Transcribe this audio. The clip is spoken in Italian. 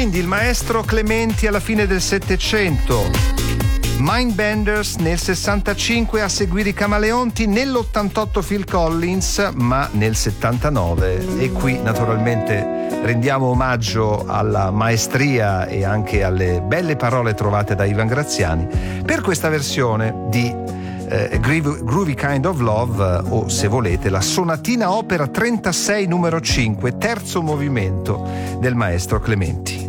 Quindi il maestro Clementi alla fine del Settecento, Mindbenders nel 65, a seguire i Camaleonti, nell'88 Phil Collins, ma nel 79. E qui naturalmente rendiamo omaggio alla maestria e anche alle belle parole trovate da Ivan Graziani per questa versione di Groovy Kind of Love, o se volete la sonatina opera 36 numero 5, terzo movimento del maestro Clementi.